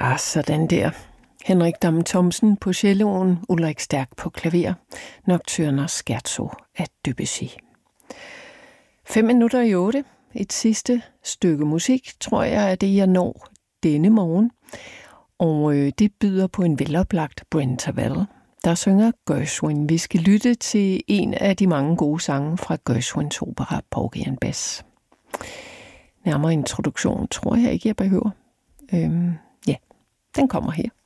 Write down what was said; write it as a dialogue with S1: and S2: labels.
S1: Sådan der. Henrik Dam Thomsen på celloen, Ulrik Stærk på klaver, Nocturner Scherzo af Debussy. 7:55. Et sidste stykke musik, tror jeg, er det, jeg når denne morgen. Og det byder på en veloplagt Brent Ravel, der synger Gershwin. Vi skal lytte til en af de mange gode sange fra Gershwins opera Porgy and Bess. Nærmere introduktion tror jeg ikke, jeg behøver. Den kommer her.